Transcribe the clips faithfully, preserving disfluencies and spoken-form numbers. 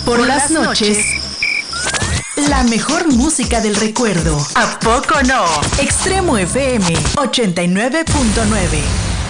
Por las noches, la mejor música del recuerdo. ¿A poco no? Extremo F M ochenta y nueve punto nueve.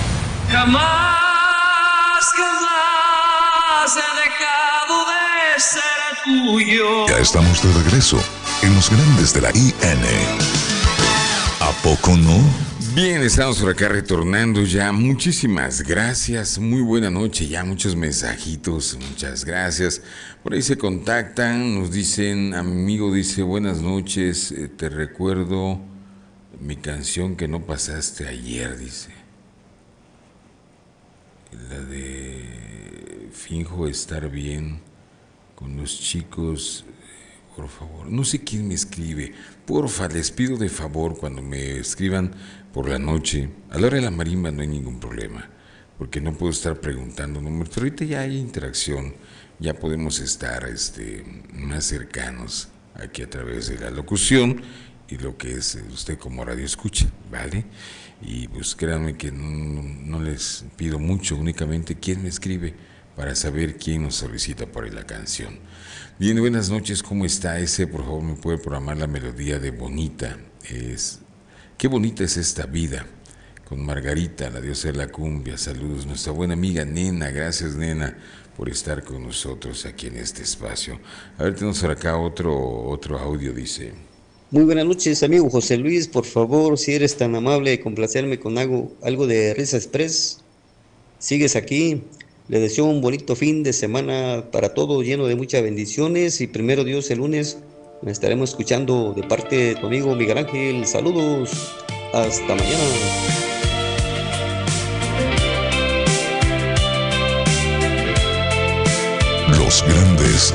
Jamás, jamás he dejado de ser tuyo. Ya estamos de regreso en los grandes de la I N. ¿A poco no? Bien, estamos por acá retornando ya. Muchísimas gracias. Muy buena noche. Ya muchos mensajitos. Muchas gracias. Por ahí se contactan. Nos dicen, amigo dice, buenas noches. Eh, te recuerdo mi canción que no pasaste ayer, dice. La de finjo estar bien con los chicos. Por favor, no sé quién me escribe. Porfa, les pido de favor cuando me escriban por la noche. A la hora de la marimba no hay ningún problema, porque no puedo estar preguntando números. Pero ahorita ya hay interacción, ya podemos estar este, más cercanos aquí a través de la locución y lo que es usted como radio escucha, ¿vale? Y pues créanme que no, no les pido mucho, únicamente quién me escribe para saber quién nos solicita por ahí la canción. Bien, buenas noches, ¿cómo está ese? Por favor, me puede programar la melodía de Bonita. Es, qué bonita es esta vida. Con Margarita, la diosa de la cumbia. Saludos, nuestra buena amiga Nena. Gracias, Nena, por estar con nosotros aquí en este espacio. A ver, tenemos por acá otro, otro audio, dice. Muy buenas noches, amigo José Luis. Por favor, si eres tan amable de complacerme con algo, algo de Risa Express. Sigues aquí. Le deseo un bonito fin de semana para todos, lleno de muchas bendiciones. Y primero Dios, el lunes me estaremos escuchando de parte de tu amigo Miguel Ángel. Saludos. Hasta mañana. Los grandes